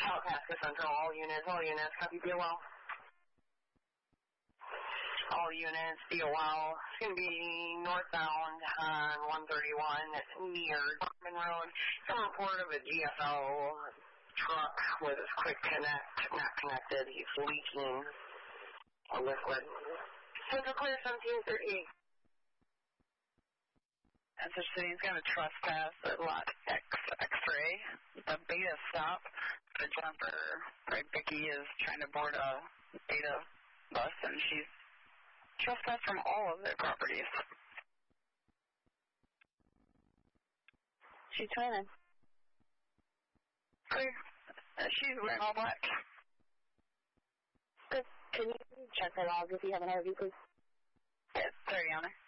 Alaska Central, all units, copy BOL. All units, BOL. It's going to be northbound on 131 near Dorman Road. Some report of a GFL truck with a quick connect, not connected. He's leaking a liquid. Central clear 1738. That's interesting. He's got a trespass at lot X-ray. The beta stop. The jumper, right, Vicky, is trying to board a beta bus, and she's trespassed from all of their properties. She's running. Clear. She's wearing all black. Good. Can you check her log if you have an RV, please? Yes, 30 on her.